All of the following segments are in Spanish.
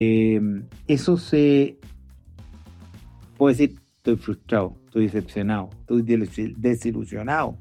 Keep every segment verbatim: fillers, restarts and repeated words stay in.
Eh, eso se puede decir, estoy frustrado, estoy decepcionado, estoy des- desilusionado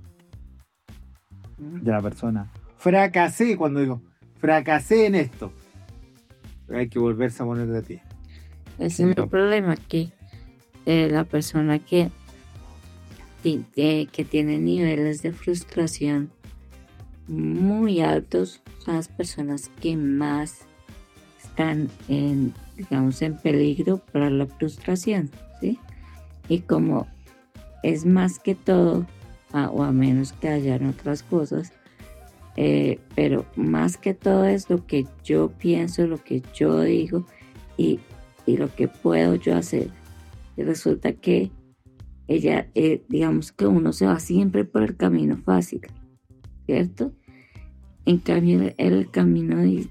de la persona. Fracasé cuando digo, fracasé en esto. Hay que volverse a poner de pie. Ese es el problema, que eh, la persona que, ti- eh, que tiene niveles de frustración muy altos son las personas que más están en, digamos, en peligro para la frustración, ¿sí? Y como es más que todo, a- o a menos que hayan otras cosas, eh, pero más que todo es lo que yo pienso, lo que yo digo y, y lo que puedo yo hacer. Y resulta que ella, eh, digamos que uno se va siempre por el camino fácil, ¿cierto? En cambio, el, el camino, eh,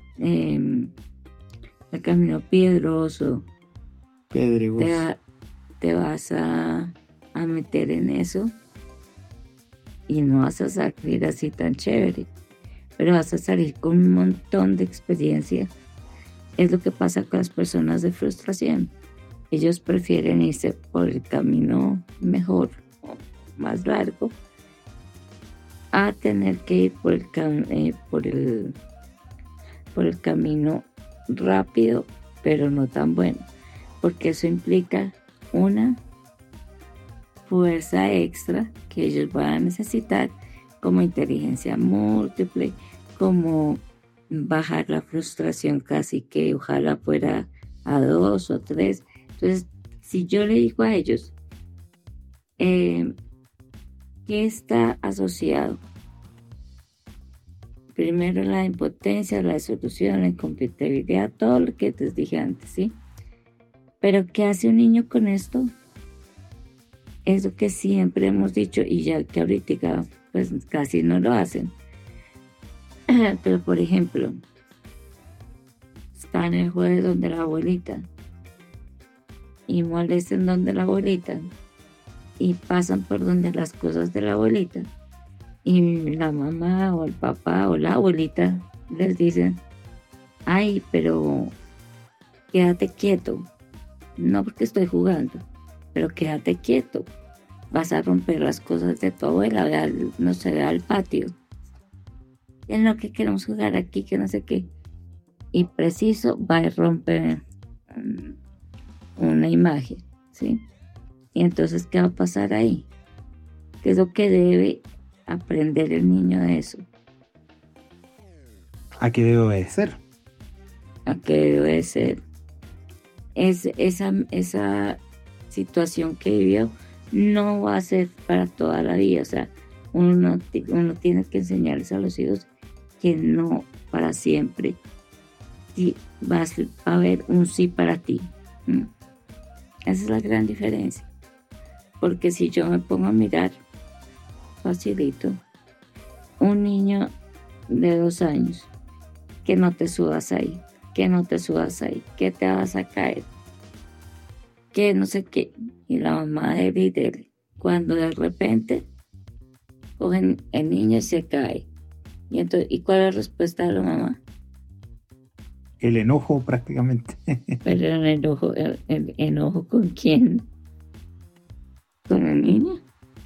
el camino piedroso, Pedregoso. te, va- te vas a, a meter en eso y no vas a salir así tan chévere, pero vas a salir con un montón de experiencia. Es lo que pasa con las personas de frustración. Ellos prefieren irse por el camino mejor, o más largo, a tener que ir por el, cam- eh, por el, por el camino rápido, pero no tan bueno, porque eso implica una fuerza extra que ellos van a necesitar, como inteligencia múltiple, como bajar la frustración casi que ojalá fuera a dos o tres. Entonces, si yo le digo a ellos, eh, ¿qué está asociado? Primero la impotencia, la disolución, la incompatibilidad, todo lo que te dije antes, ¿sí? Pero ¿qué hace un niño con esto? Es lo que siempre hemos dicho y ya que ahorita pues casi no lo hacen. Pero por ejemplo, están el jueves donde la abuelita y molestan donde la abuelita y pasan por donde las cosas de la abuelita y la mamá o el papá o la abuelita les dicen, ay, pero quédate quieto, no porque estoy jugando, pero quédate quieto, vas a romper las cosas de tu abuela, ve al- no sé, ve al patio, en lo que queremos jugar aquí, que no sé qué, y preciso va y rompe um, una imagen, ¿sí? Y entonces, ¿qué va a pasar ahí? ¿Qué es lo que debe aprender el niño de eso? ¿A qué debe obedecer? ¿A qué debe ser? Es, esa, esa situación que vivió no va a ser para toda la vida. O sea, uno, no, uno tiene que enseñarles a los hijos que no para siempre sí, va a haber un sí para ti. ¿Mm? Esa es la gran diferencia. Porque si yo me pongo a mirar, facilito, un niño de dos años, que no te subas ahí, que no te subas ahí, que te vas a caer, que no sé qué, y la mamá de él y de él, cuando de repente cogen el niño y se cae. Y entonces, ¿y cuál es la respuesta de la mamá? El enojo prácticamente. Pero el enojo, el, el enojo ¿con quién? ¿Con el niño?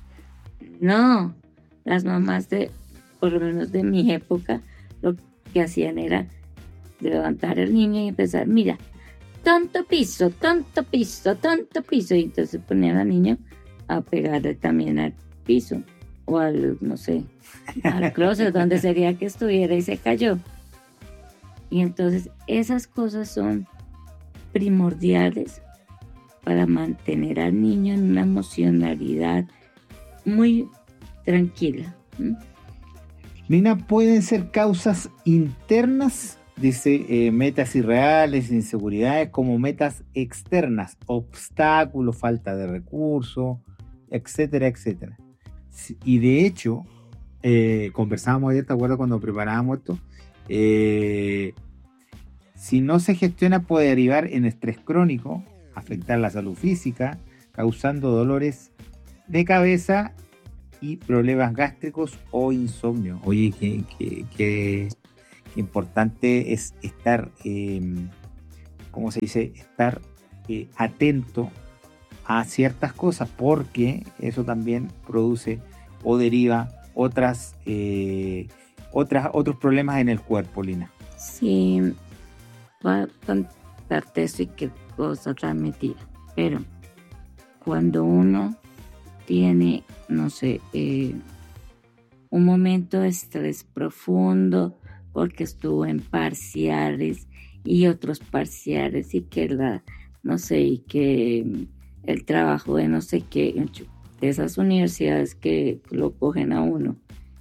No, las mamás de, por lo menos de mi época, lo que hacían era levantar al niño y empezar, mira, tanto piso, tanto piso, tanto piso. Y entonces ponían al niño a pegarle también al piso o al, no sé, al closet donde sería que estuviera y se cayó. Y entonces esas cosas son primordiales para mantener al niño en una emocionalidad muy tranquila. ¿Mm? Nina, pueden ser causas internas, dice, eh, metas irreales, inseguridades, como metas externas, obstáculos, falta de recursos, etcétera, etcétera. Sí, y de hecho, eh, conversábamos ayer, ¿te acuerdas cuando preparábamos esto? Eh, si no se gestiona puede derivar en estrés crónico, afectar la salud física, causando dolores de cabeza y problemas gástricos o insomnio. Oye, qué, qué- qué- qué importante es estar eh, ¿cómo se dice?, estar eh, atento a ciertas cosas, porque eso también produce o deriva otras, eh, otras otros problemas en el cuerpo, Lina. Sí, va a contarte eso y qué cosa tan metida, pero cuando uno tiene, no sé, eh, un momento de estrés profundo porque estuvo en parciales y otros parciales y que la, no sé, y que el trabajo de no sé qué, de esas universidades que lo cogen a uno.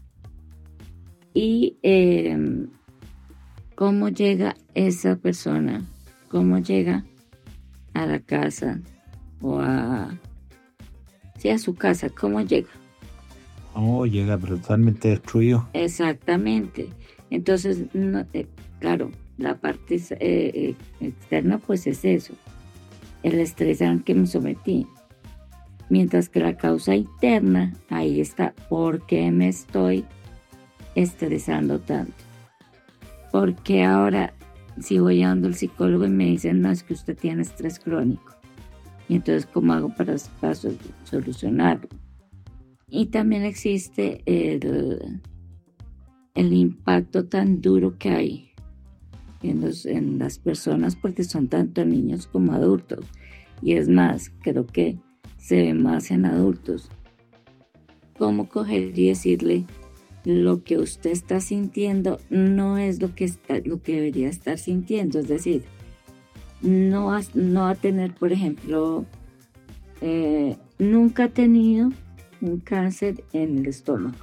Y eh, cómo llega esa persona, cómo llega a la casa o a, sí, a su casa, cómo llega. Oh, llega totalmente destruido. Exactamente. Entonces, no, eh, claro, la parte eh, eh, externa pues es eso, el estrés al que me sometí. Mientras que la causa interna, ahí está, ¿por qué me estoy estresando tanto? Porque ahora, si voy a donde el psicólogo y me dicen, no, es que usted tiene estrés crónico. Y entonces, ¿cómo hago para, para solucionarlo? Y también existe el, el impacto tan duro que hay en, los, en las personas, porque son tanto niños como adultos. Y es más, creo que se ve más en adultos. ¿Cómo coger y decirle lo que usted está sintiendo no es lo que, está, lo que debería estar sintiendo? Es decir, no va, no va a tener, por ejemplo, eh, nunca ha tenido un cáncer en el estómago.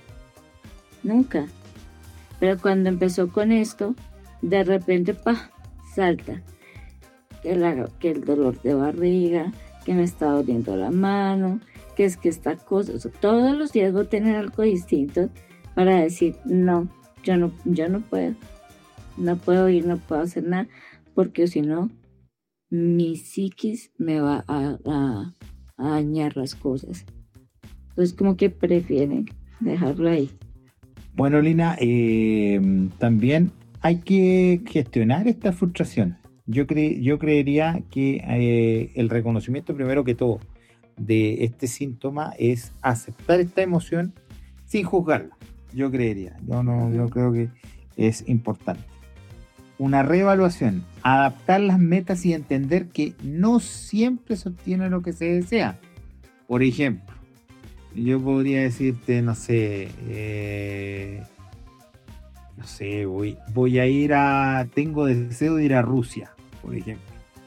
Nunca. Pero cuando empezó con esto, de repente, pa, salta. Que, la, que el dolor de barriga, que me está doliendo la mano, que es que esta cosa, o sea, todos los días voy a tener algo distinto para decir, no, yo no, yo no puedo, no puedo ir, no puedo hacer nada, porque si no, mi psiquis me va a, a, a dañar las cosas. Entonces, como que prefieren dejarlo ahí. Bueno, Lina, eh, también hay que gestionar esta frustración. Yo, cre yo creería que eh, el reconocimiento, primero que todo, de este síntoma es aceptar esta emoción sin juzgarla. Yo creería, yo, no, yo creo que es importante. Una reevaluación, adaptar las metas y entender que no siempre se obtiene lo que se desea. Por ejemplo, yo podría decirte, no sé, eh, no sé, voy, voy a ir a, tengo deseo de ir a Rusia, por ejemplo.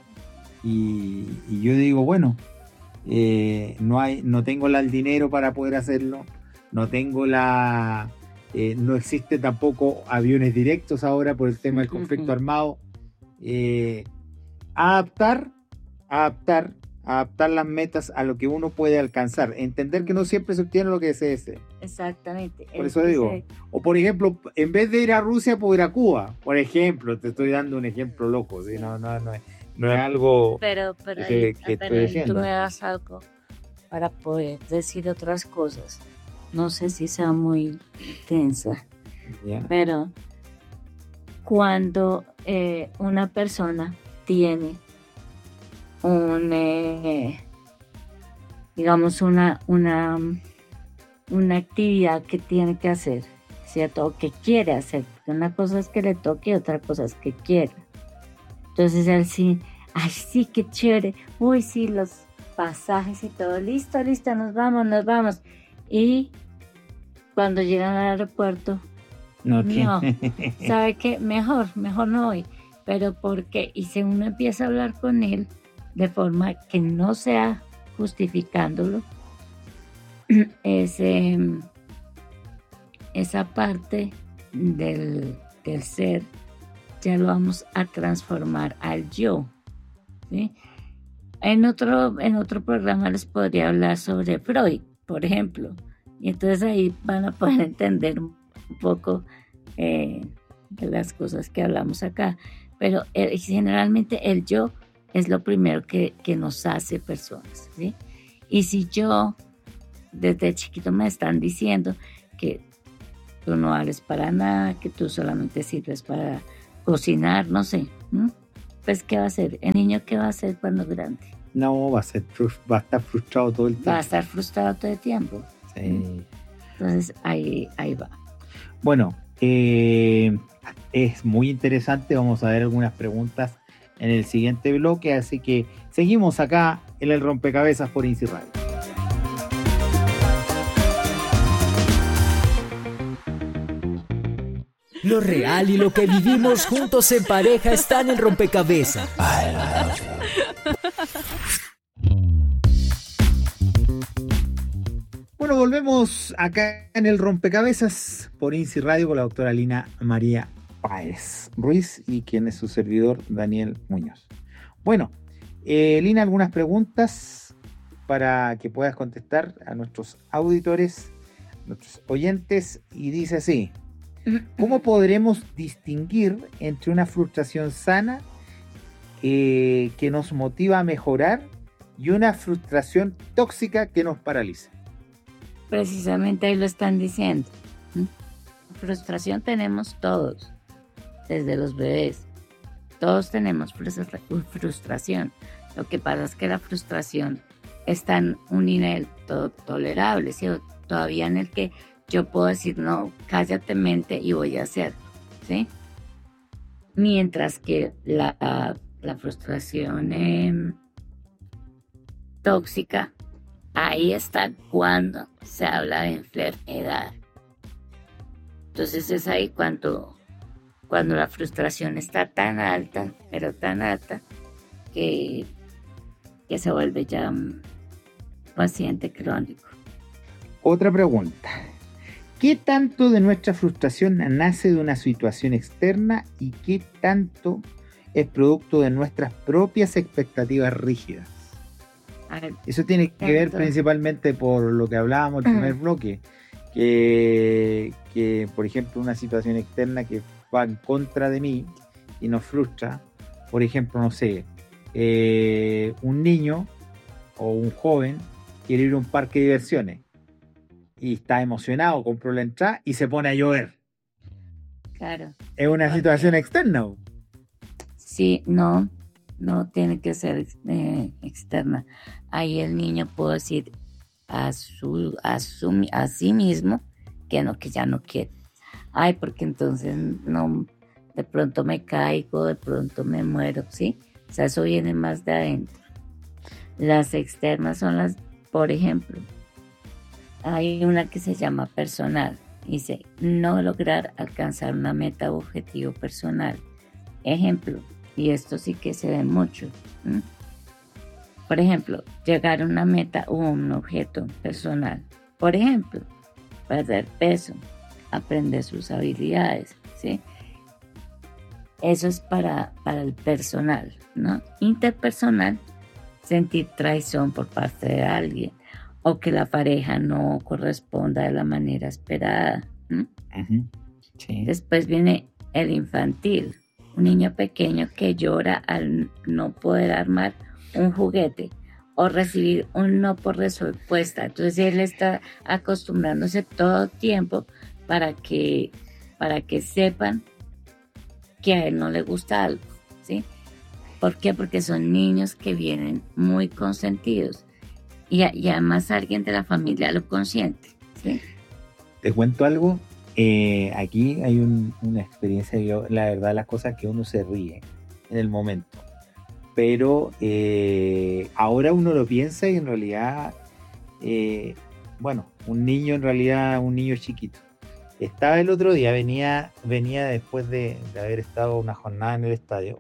Y, y yo digo, bueno, eh, no hay, no tengo la, el dinero para poder hacerlo, no tengo la, eh, no existe tampoco aviones directos ahora por el tema del conflicto armado. Eh, adaptar, adaptar, adaptar las metas a lo que uno puede alcanzar, entender que no siempre se obtiene lo que se desea. Exactamente. Por eso digo, o por ejemplo, en vez de ir a Rusia, puedo ir a Cuba, por ejemplo, te estoy dando un ejemplo loco, ¿sí? no, no, no, es, no es algo pero, pero que, ahí, que pero estoy ahí diciendo. tú me das algo para poder decir otras cosas. No sé si sea muy tensa, Yeah. pero cuando eh, una persona tiene un, eh, digamos, una, una, una actividad que tiene que hacer, ¿cierto? O que quiere hacer. Una cosa es que le toque y otra cosa es que quiera. Entonces él sí, ay, sí, qué chévere. Uy, sí, los pasajes y todo. Listo, listo, nos vamos, nos vamos. Y cuando llegan al aeropuerto, No, no, ¿sabe qué? Mejor, mejor no voy. Pero ¿por qué? Y si uno empieza a hablar con él de forma que no sea justificándolo, ese, esa parte del, del ser ya lo vamos a transformar al yo, ¿sí? En otro, en otro programa les podría hablar sobre Freud, por ejemplo, y entonces ahí van a poder entender un poco eh, de las cosas que hablamos acá, pero eh, generalmente el yo es lo primero que, que nos hace personas, ¿sí? Y si yo desde chiquito me están diciendo que tú no vales para nada, que tú solamente sirves para cocinar, no sé, ¿no? pues ¿qué va a hacer? ¿El niño qué va a hacer cuando es grande? No, va a, ser, va a estar frustrado todo el tiempo. Va a estar frustrado todo el tiempo. Sí. Entonces ahí, ahí va. Bueno, eh, es muy interesante. Vamos a ver algunas preguntas en el siguiente bloque, así que seguimos acá en el Rompecabezas por INSI Radio. Lo real y lo que vivimos juntos en pareja está en el rompecabezas. Bueno, volvemos acá en el Rompecabezas por INSI Radio con la doctora Lina María Páez Ruiz y quien es su servidor, Daniel Muñoz. Bueno, eh, Lina, algunas preguntas para que puedas contestar a nuestros auditores, nuestros oyentes, y dice así: ¿cómo podremos distinguir entre una frustración sana eh, que nos motiva a mejorar y una frustración tóxica que nos paraliza? Precisamente ahí lo están diciendo. ¿Mm? Frustración tenemos todos, desde los bebés. Todos tenemos frustración. Lo que pasa es que la frustración está en un nivel to- tolerable, ¿sí? Todavía en el que yo puedo decir, no, cállate mente y voy a hacer, ¿sí? Mientras que la, la frustración eh, tóxica, ahí está cuando se habla de enfermedad. Entonces es ahí cuando, cuando la frustración está tan alta, pero tan alta, que, que se vuelve ya un paciente crónico. Otra pregunta: ¿qué tanto de nuestra frustración nace de una situación externa y qué tanto es producto de nuestras propias expectativas rígidas? Ver, Eso tiene que ver entonces, principalmente por lo que hablábamos en el primer bloque, que, que por ejemplo una situación externa que va en contra de mí y nos frustra, por ejemplo, no sé, eh, un niño o un joven quiere ir a un parque de diversiones y está emocionado, compró la entrada y se pone a llover. claro. Es una situación externa. Sí, no, no tiene que ser eh, externa. Ahí el niño puede decir a su, a su, a sí mismo que no, que ya no quiere. Ay, porque entonces no, de pronto me caigo, de pronto me muero, ¿sí? O sea, eso viene más de adentro. Las externas son las, por ejemplo, hay una que se llama personal. Dice, no lograr alcanzar una meta o objetivo personal. Ejemplo, y esto sí que se ve mucho. ¿Mm? Por ejemplo, llegar a una meta o un objeto personal. Por ejemplo, perder peso, aprender sus habilidades, ¿sí? Eso es para, para el personal, ¿no? Interpersonal, sentir traición por parte de alguien o que la pareja no corresponda de la manera esperada. ¿Mm? Uh-huh. Sí. Después viene el infantil, un niño pequeño que llora al no poder armar un juguete o recibir un no por respuesta. Entonces él está acostumbrándose todo el tiempo para que, para que sepan que a él no le gusta algo, ¿sí? ¿Por qué? Porque son niños que vienen muy consentidos y, y además alguien de la familia lo consiente, ¿sí? Te cuento algo. Eh, aquí hay un, una experiencia, yo, la verdad, las cosas que uno se ríe en el momento. Pero eh, ahora uno lo piensa y en realidad, eh, bueno, un niño en realidad, un niño chiquito. Estaba el otro día, venía, venía después de, de haber estado una jornada en el estadio,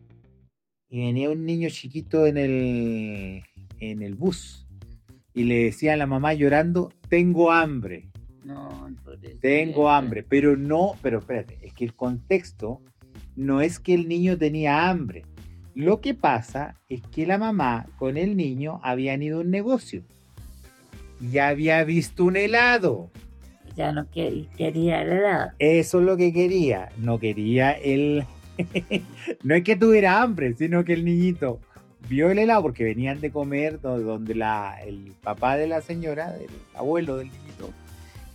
y venía un niño chiquito en el, en el bus, y le decía a la mamá llorando, tengo hambre. No, Tengo hambre, pero no, pero espérate, es que el contexto no es que el niño tenía hambre. Lo que pasa es que la mamá con el niño habían ido a un negocio y había visto un helado. Ya no quer- quería el helado. Eso es lo que quería. No quería el... no es que tuviera hambre, sino que el niñito vio el helado porque venían de comer donde la, el papá de la señora, del abuelo del niñito,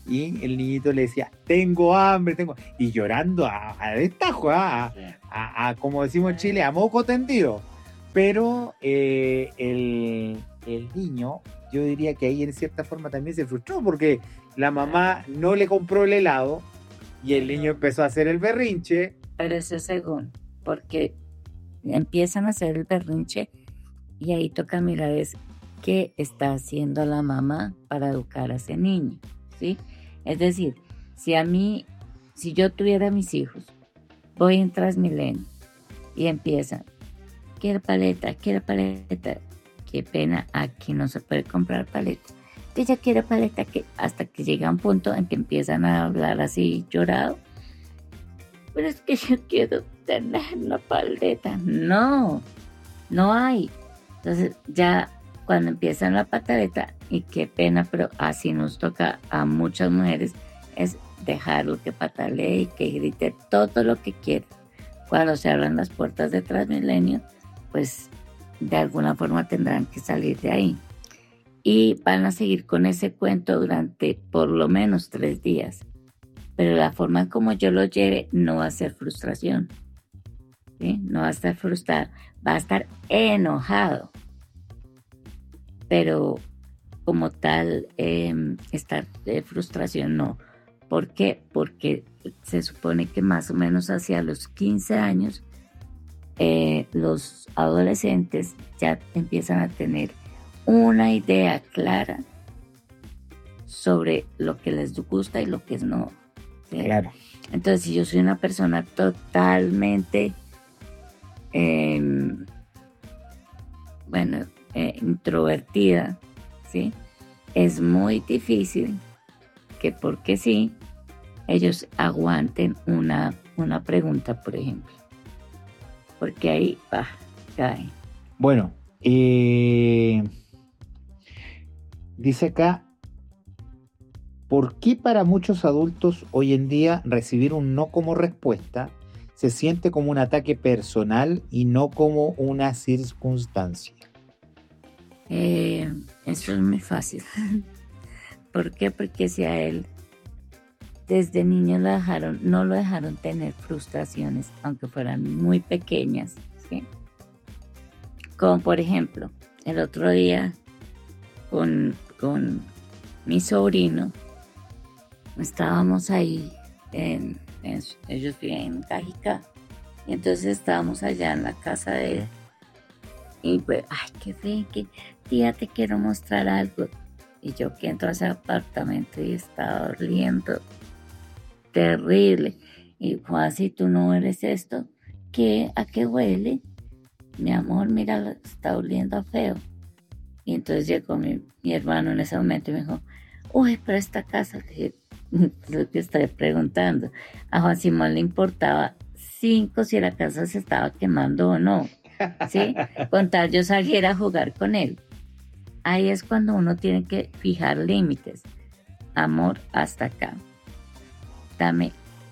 y el niñito le decía, tengo hambre, tengo... Y llorando a, a destajo, a, a, a, como decimos en Chile, a moco tendido. Pero eh, el, el niño, yo diría que ahí en cierta forma también se frustró porque la mamá no le compró el helado y el niño empezó a hacer el berrinche. Pero eso es según, porque empiezan a hacer el berrinche y ahí toca mirar es qué está haciendo la mamá para educar a ese niño, ¿sí? Es decir, si a mí, si yo tuviera mis hijos, voy en Transmilenio y empiezan, quiero paleta, quiero paleta, qué pena, aquí no se puede comprar paleta, que yo quiero paleta, que hasta que llega un punto en que empiezan a hablar así llorado, pero es que yo quiero tener una paleta, no, no hay. Entonces ya cuando empiezan la pataleta, y qué pena, pero así nos toca a muchas mujeres, es dejarlo que patalee y que grite todo lo que quiera. Cuando se abran las puertas de Transmilenio, pues de alguna forma tendrán que salir de ahí. Y van a seguir con ese cuento durante por lo menos tres días. Pero la forma en como yo lo lleve no va a ser frustración, ¿sí? No va a estar frustrado, va a estar enojado. Pero como tal, eh, estar de frustración no. ¿Por qué? Porque se supone que más o menos hacia los quince años, eh, los adolescentes ya empiezan a tener una idea clara sobre lo que les gusta y lo que no. ¿Sí? Claro. Entonces, si yo soy una persona totalmente, eh, bueno, eh, introvertida, ¿sí? Es muy difícil que porque sí, ellos aguanten una, una pregunta, por ejemplo. Porque ahí, bah, cae. Bueno, eh, dice acá, ¿por qué para muchos adultos hoy en día recibir un no como respuesta se siente como un ataque personal y no como una circunstancia? Eh, eso es muy fácil. ¿Por qué? Porque si a él desde niño lo dejaron, no lo dejaron tener frustraciones, aunque fueran muy pequeñas, ¿sí? Como por ejemplo, el otro día con, con mi sobrino, estábamos ahí, en, en, ellos viven en Cajicá, y entonces estábamos allá en la casa de él, y pues, ay, qué fe, que tía, te quiero mostrar algo. Y yo que entro a ese apartamento y estaba oliendo terrible. Y Juan, si tú no eres esto, ¿qué? ¿A qué huele? Mi amor, mira, está oliendo feo. Y entonces llegó mi, mi hermano en ese momento y me dijo, uy, pero esta casa, le dije, lo que estoy preguntando. A Juan Simón le importaba cinco si la casa se estaba quemando o no, ¿sí? Con tal yo saliera a jugar con él. Ahí es cuando uno tiene que fijar límites. Amor, hasta acá. Dame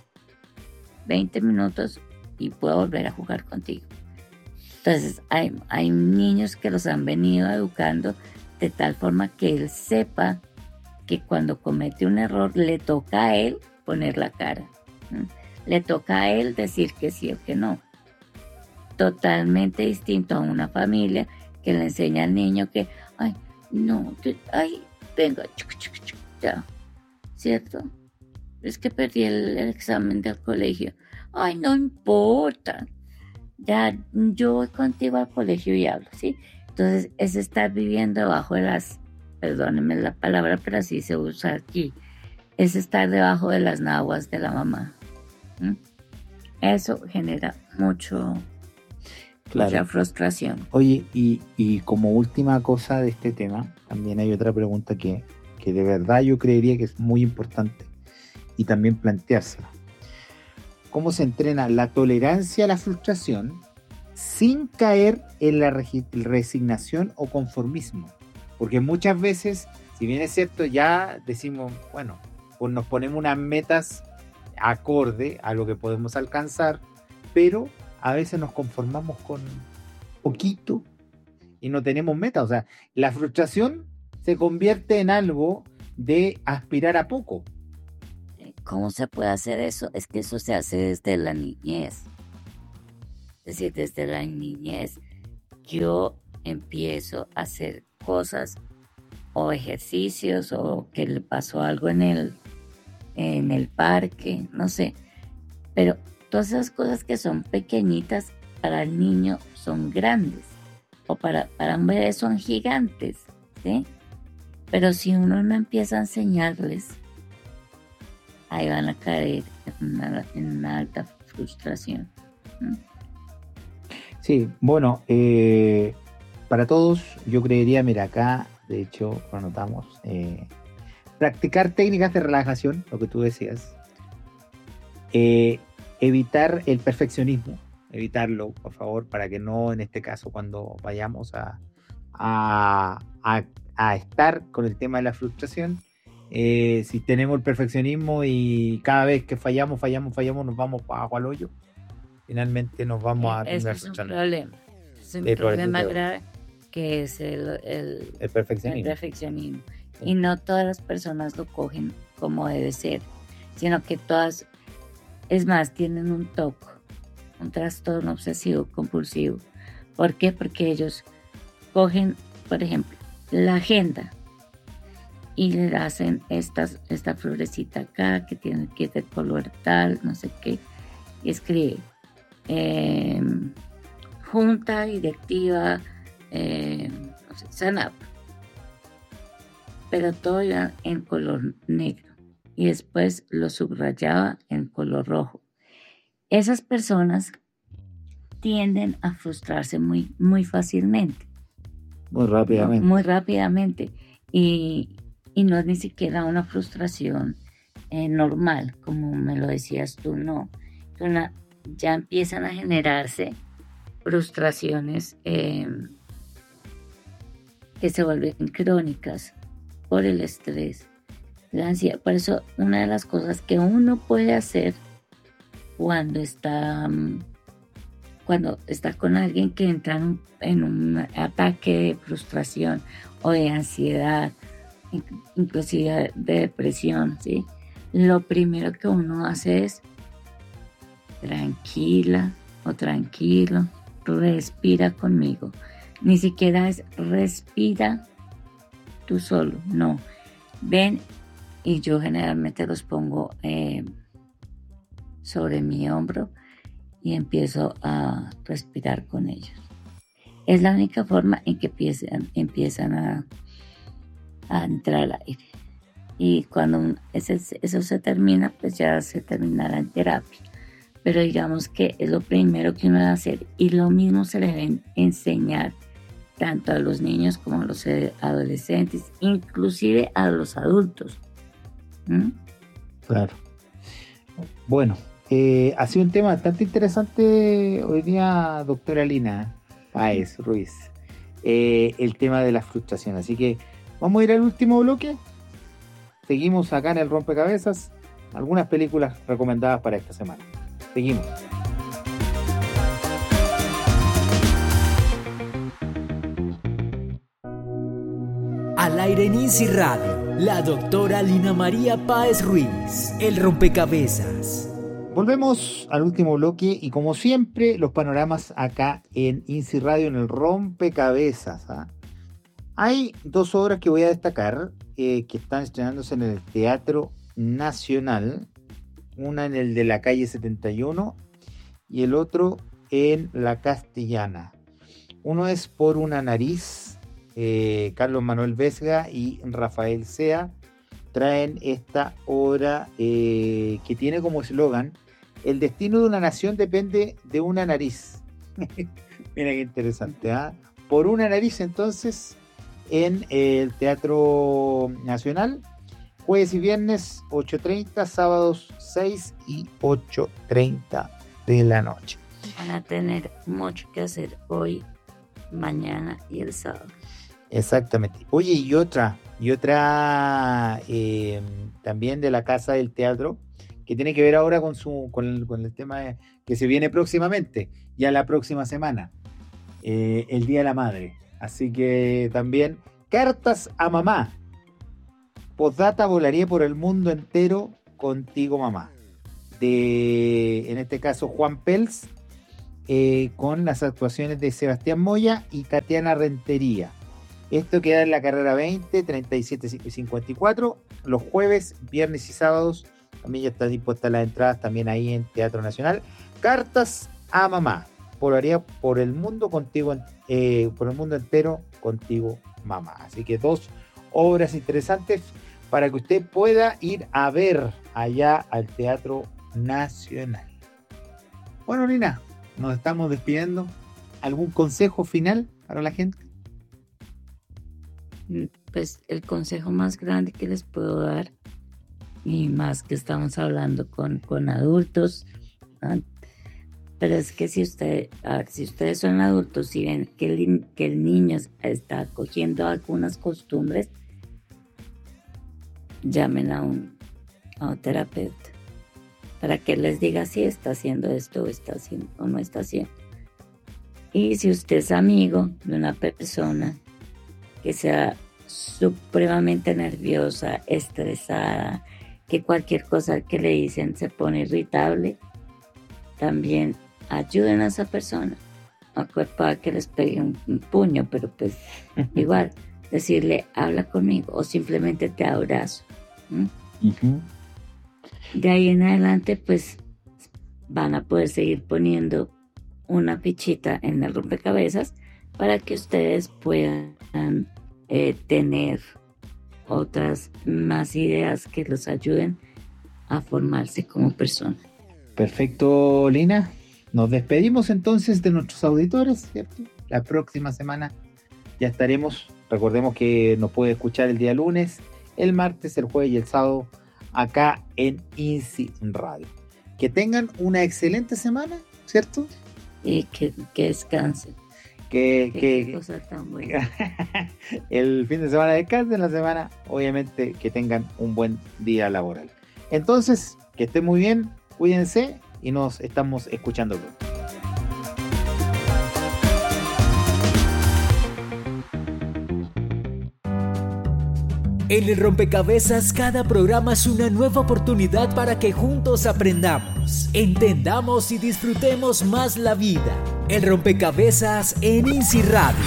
veinte minutos y puedo volver a jugar contigo. Entonces, hay, hay niños que los han venido educando de tal forma que él sepa que cuando comete un error le toca a él poner la cara. ¿Sí? Le toca a él decir que sí o que no. Totalmente distinto a una familia que le enseña al niño que, ay, no, te, ay, venga, chuc, chuc, chuc, ya, ¿cierto? Es que perdí el, el examen del colegio. Ay, no importa. Ya, yo voy contigo al colegio y hablo, ¿sí? Entonces, es estar viviendo debajo de las, perdónenme la palabra, pero así se usa aquí, es estar debajo de las naguas de la mamá. ¿Mm? Eso genera mucho, claro. mucha frustración. Oye, y, y como última cosa de este tema, también hay otra pregunta que, que de verdad yo creería que es muy importante y también planteársela. ¿Cómo se entrena la tolerancia a la frustración sin caer en la resignación o conformismo? Porque muchas veces, si bien es cierto, ya decimos, bueno, pues nos ponemos unas metas acorde a lo que podemos alcanzar, pero a veces nos conformamos con poquito y no tenemos metas. O sea, la frustración se convierte en algo de aspirar a poco. ¿cómo se puede hacer eso? Es que eso se hace desde la niñez. Es decir, desde la niñez yo empiezo a hacer cosas o ejercicios o que le pasó algo en el, en el parque, no sé. Pero todas esas cosas que son pequeñitas para el niño son grandes o para, para un bebé son gigantes, ¿sí? Pero si uno no empieza a enseñarles, ahí van a caer en una, en una alta frustración. ¿Mm? Sí, bueno, eh, para todos yo creería, mira, acá de hecho lo anotamos, eh, practicar técnicas de relajación, lo que tú decías, eh, evitar el perfeccionismo, evitarlo, por favor, para que no, en este caso, cuando vayamos a, a, a, a estar con el tema de la frustración, eh, si tenemos el perfeccionismo y cada vez que fallamos, fallamos, fallamos, nos vamos abajo al hoyo, finalmente nos vamos a... Eso es un problema, es un Eh, problema por- grave que es el, el, El el perfeccionismo. perfeccionismo. Y no todas las personas lo cogen como debe ser, sino que todas, es más, tienen un T O C, un trastorno obsesivo compulsivo. ¿Por qué? Porque ellos cogen, por ejemplo, la agenda y le hacen estas, esta florecita acá que tiene que ser color tal, no sé qué, y escribe eh, junta directiva eh, no sé, SANAP, pero todo iba en color negro y después lo subrayaba en color rojo. Esas personas tienden a frustrarse muy, muy fácilmente. Muy rápidamente. Muy rápidamente. Y, y no es ni siquiera una frustración eh, normal, como me lo decías tú, no. Una, ya empiezan a generarse frustraciones eh, que se vuelven crónicas por el estrés, la ansiedad. Por eso, una de las cosas que uno puede hacer cuando está, cuando está con alguien que entra en un, en un ataque de frustración o de ansiedad, inclusive de depresión, ¿sí? Lo primero que uno hace es tranquila o tranquilo, respira conmigo. Ni siquiera es respira tú solo, no. Ven, y yo generalmente los pongo eh, sobre mi hombro y empiezo a respirar con ellos. Es la única forma en que empiezan, empiezan a, a entrar al aire. Y cuando ese, eso se termina, pues ya se terminará en terapia. Pero digamos que es lo primero que uno debe hacer. Y lo mismo se le debe enseñar tanto a los niños como a los adolescentes, inclusive a los adultos. ¿Mm? Claro. Bueno, eh, ha sido un tema bastante interesante hoy día, doctora Lina Páez Ruiz, eh, el tema de la frustración. Así que vamos a ir al último bloque. Seguimos acá en el Rompecabezas. Algunas películas recomendadas para esta semana. Seguimos. Al aire en INSI Radio, la doctora Lina María Páez Ruiz, el rompecabezas. Volvemos al último bloque y como siempre los panoramas acá en INSI Radio en el Rompecabezas. ¿ah? Hay dos obras que voy a destacar eh, que están estrenándose en el Teatro Nacional, una en el de la calle setenta y uno y el otro en la Castellana. Uno es Por una nariz, eh, Carlos Manuel Vesga y Rafael Sea traen esta obra eh, que tiene como eslogan: el destino de una nación depende de una nariz. Mira qué interesante, ¿eh? Por una nariz, entonces, en el Teatro Nacional, jueves y viernes ocho treinta, sábados seis y ocho treinta de la noche. Van a tener mucho que hacer hoy, mañana y el sábado. Exactamente. Oye, y otra, y otra eh, también de la Casa del Teatro, que tiene que ver ahora con su con el, con el tema de, que se viene próximamente, ya la próxima semana, eh, el Día de la Madre. Así que también, Cartas a Mamá. Postdata, volaría por el mundo entero Contigo Mamá, de, en este caso, Juan Pels, eh, con las actuaciones de Sebastián Moya y Tatiana Rentería. Esto queda en la carrera veinte, treinta y siete cincuenta y cuatro, los jueves, viernes y sábados. También ya están dispuestas las entradas también ahí en Teatro Nacional. Cartas a Mamá, volaría por el mundo contigo, eh, por el mundo entero contigo Mamá. Así que dos obras interesantes para que usted pueda ir a ver allá al Teatro Nacional. Bueno, Nina, nos estamos despidiendo. ¿Algún consejo final para la gente? Pues el consejo más grande que les puedo dar, y más que estamos hablando con, con adultos, ¿no? Pero es que si usted, a ver, si ustedes son adultos y ven que el, que el niño está cogiendo algunas costumbres, llamen a un, a un terapeuta para que les diga si está haciendo esto o está haciendo o no está haciendo. Y si usted es amigo de una persona que sea supremamente nerviosa, estresada, que cualquier cosa que le dicen se pone irritable, también ayuden a esa persona. No para que les pegue un, un puño, pero pues igual, decirle, habla conmigo, o simplemente te abrazo. ¿Mm? Uh-huh. De ahí en adelante, pues van a poder seguir poniendo una fichita en el rompecabezas para que ustedes puedan eh, tener otras más ideas que los ayuden a formarse como persona. Perfecto, Lina. Nos despedimos entonces de nuestros auditores, ¿cierto? La próxima semana ya estaremos. Recordemos que nos puede escuchar el día lunes, el martes, el jueves y el sábado acá en INSI Radio. Que tengan una excelente semana, ¿cierto? Y que, que descansen. Que, que, qué cosa tan buena. El fin de semana descansen, la semana, obviamente, que tengan un buen día laboral. Entonces, que estén muy bien, cuídense y nos estamos escuchando pronto. En el Rompecabezas, cada programa es una nueva oportunidad para que juntos aprendamos, entendamos y disfrutemos más la vida. El Rompecabezas en INSI Radio.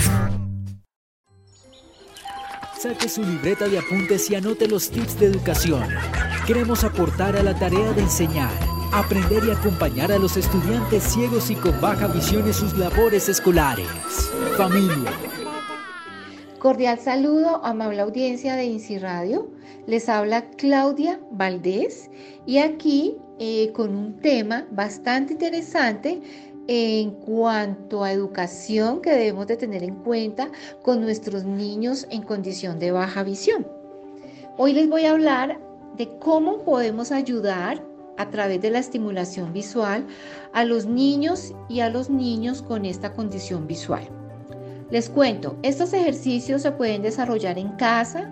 Saque su libreta de apuntes y anote los tips de educación. Queremos aportar a la tarea de enseñar, aprender y acompañar a los estudiantes ciegos y con baja visión en sus labores escolares. Familia. Cordial saludo, amable audiencia de INSI Radio. Les habla Claudia Valdés y aquí eh, con un tema bastante interesante en cuanto a educación que debemos de tener en cuenta con nuestros niños en condición de baja visión. Hoy les voy a hablar de cómo podemos ayudar a través de la estimulación visual a los niños y a los niños con esta condición visual. Les cuento, estos ejercicios se pueden desarrollar en casa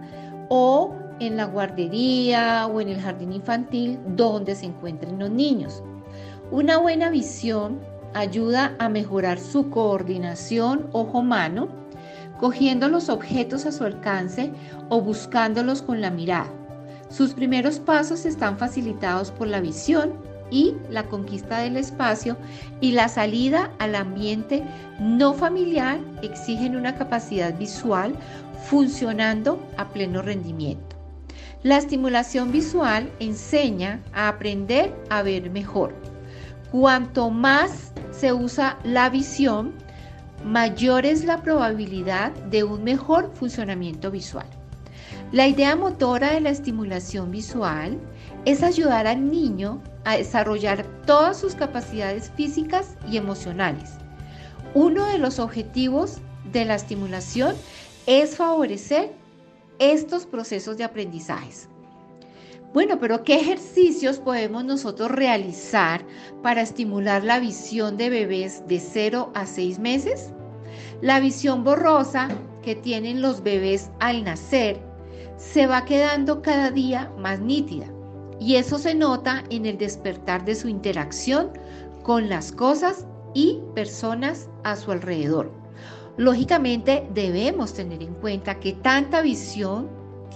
o en la guardería o en el jardín infantil donde se encuentren los niños. Una buena visión ayuda a mejorar su coordinación ojo-mano, cogiendo los objetos a su alcance o buscándolos con la mirada. Sus primeros pasos están facilitados por la visión y la conquista del espacio y la salida al ambiente no familiar exigen una capacidad visual funcionando a pleno rendimiento. La estimulación visual enseña a aprender a ver mejor. Cuanto más se usa la visión, mayor es la probabilidad de un mejor funcionamiento visual. La idea motora de la estimulación visual es ayudar al niño a desarrollar todas sus capacidades físicas y emocionales. Uno de los objetivos de la estimulación es favorecer estos procesos de aprendizajes. Bueno, pero ¿qué ejercicios podemos nosotros realizar para estimular la visión de bebés de cero a seis meses? La visión borrosa que tienen los bebés al nacer se va quedando cada día más nítida. Y eso se nota en el despertar de su interacción con las cosas y personas a su alrededor. Lógicamente debemos tener en cuenta que tanta visión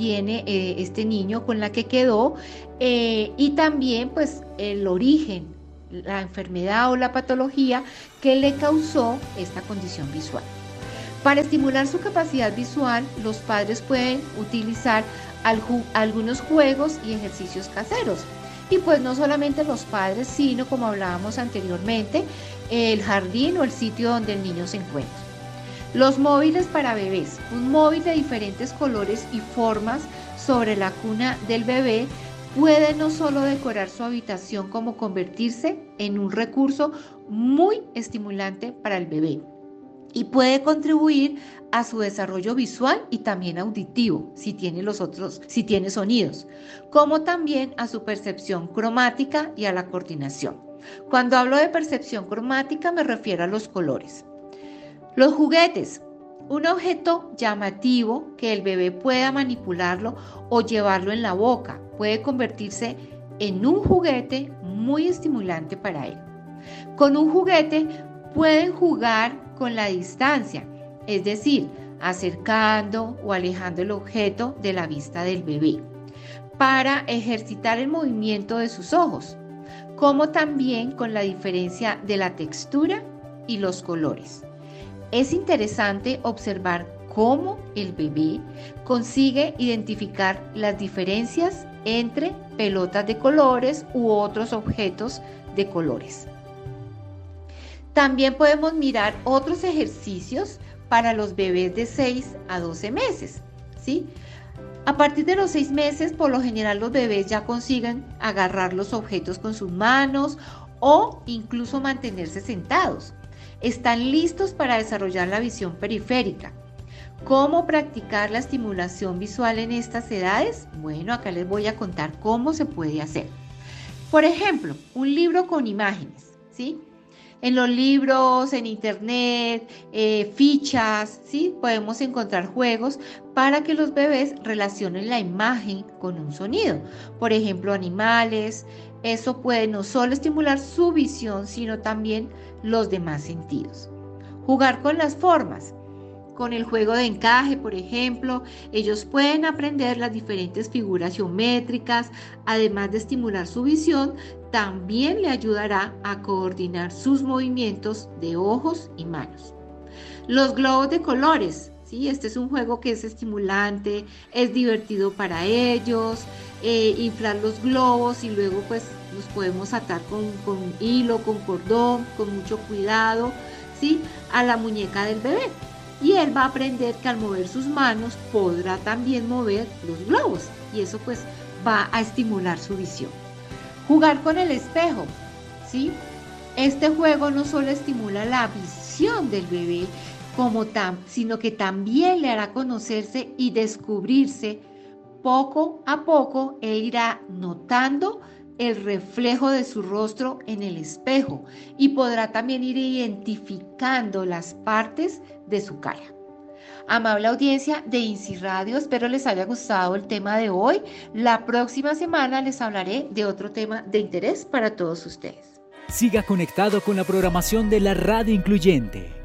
tiene eh, este niño, con la que quedó, eh, y también pues el origen, la enfermedad o la patología que le causó esta condición visual. Para estimular su capacidad visual, los padres pueden utilizar algu- algunos juegos y ejercicios caseros. Y pues no solamente los padres, sino como hablábamos anteriormente, el jardín o el sitio donde el niño se encuentra. Los móviles para bebés. Un móvil de diferentes colores y formas sobre la cuna del bebé puede no solo decorar su habitación, como convertirse en un recurso muy estimulante para el bebé. Y puede contribuir a su desarrollo visual y también auditivo, si tiene los otros, si tiene sonidos, como también a su percepción cromática y a la coordinación. Cuando hablo de percepción cromática me refiero a los colores. Los juguetes, un objeto llamativo que el bebé pueda manipularlo o llevarlo en la boca, puede convertirse en un juguete muy estimulante para él. Con un juguete pueden jugar con la distancia, es decir, acercando o alejando el objeto de la vista del bebé, para ejercitar el movimiento de sus ojos, como también con la diferencia de la textura y los colores. Es interesante observar cómo el bebé consigue identificar las diferencias entre pelotas de colores u otros objetos de colores. También podemos mirar otros ejercicios para los bebés de seis a doce meses, ¿sí? A partir de los seis meses, por lo general los bebés ya consiguen agarrar los objetos con sus manos o incluso mantenerse sentados. Están listos para desarrollar la visión periférica. ¿Cómo practicar la estimulación visual en estas edades? Bueno, acá les voy a contar cómo se puede hacer. Por ejemplo, un libro con imágenes, ¿sí? En los libros, en internet, eh, fichas, ¿sí? Podemos encontrar juegos para que los bebés relacionen la imagen con un sonido. Por ejemplo, animales. Eso puede no solo estimular su visión, sino también los demás sentidos. Jugar con las formas. Con el juego de encaje, por ejemplo, ellos pueden aprender las diferentes figuras geométricas, además de estimular su visión, también le ayudará a coordinar sus movimientos de ojos y manos. Los globos de colores, ¿sí? Este es un juego que es estimulante, es divertido para ellos, eh, inflar los globos y luego pues los podemos atar con, con hilo, con cordón, con mucho cuidado, ¿sí? A la muñeca del bebé. Y él va a aprender que al mover sus manos podrá también mover los globos y eso pues va a estimular su visión. Jugar con el espejo, ¿sí? Este juego no solo estimula la visión del bebé, como tam, sino que también le hará conocerse y descubrirse poco a poco. Él irá notando el reflejo de su rostro en el espejo y podrá también ir identificando las partes de su cara. Amable audiencia de INSI Radio, espero les haya gustado el tema de hoy. La próxima semana les hablaré de otro tema de interés para todos ustedes. Siga conectado con la programación de la Radio Incluyente.